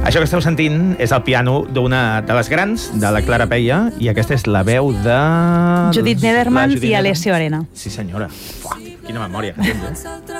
Això que esteu sentint és el piano d'una de les grans, de la Clara Peia, i aquesta és la veu de... Judith Nederman i Alessio Arena. Sí, senyora. Uah, quina memòria que tens,